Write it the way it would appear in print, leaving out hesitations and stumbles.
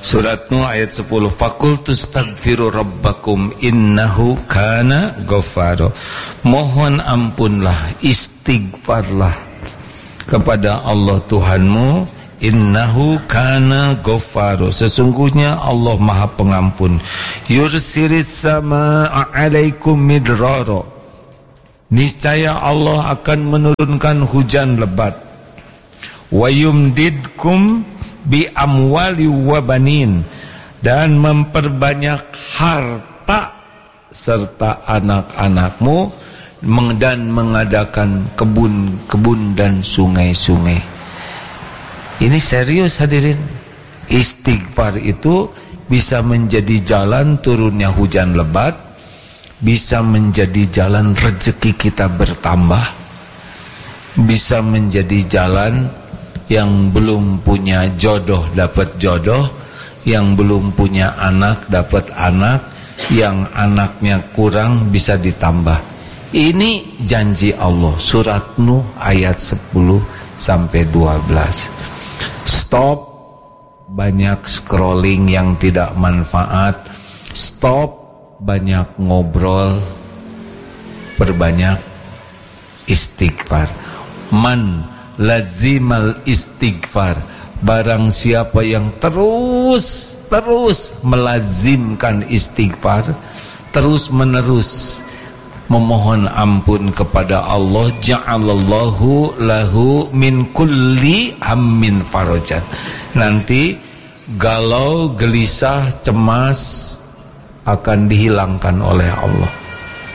Surat Nuh ayat 10. Faqultu astaghfiru rabbakum innahu kana ghaffara. Mohon ampunlah, istighfarlah kepada Allah Tuhanmu. Innahu kana ghaffara. Sesungguhnya Allah Maha Pengampun. Yursilis samaa'a 'alaikum midrara. Niscaya Allah akan menurunkan hujan lebat. Wa yumdidkum bi amwali wa banin, dan memperbanyak harta serta anak-anakmu, dan mengadakan kebun-kebun dan sungai-sungai. Ini serius hadirin. Istighfar itu bisa menjadi jalan turunnya hujan lebat, bisa menjadi jalan rezeki kita bertambah, bisa menjadi jalan yang belum punya jodoh dapat jodoh, yang belum punya anak dapat anak, yang anaknya kurang bisa ditambah. Ini janji Allah. Surat Nuh ayat 10 sampai 12. Stop banyak scrolling yang tidak manfaat. Stop banyak ngobrol. Perbanyak istighfar. Man lazimal istighfar, barang siapa yang terus melazimkan istighfar, terus menerus memohon ampun kepada Allah, ja'alallahu lahu min kulli hammin farajan. Nanti galau, gelisah, cemas akan dihilangkan oleh Allah.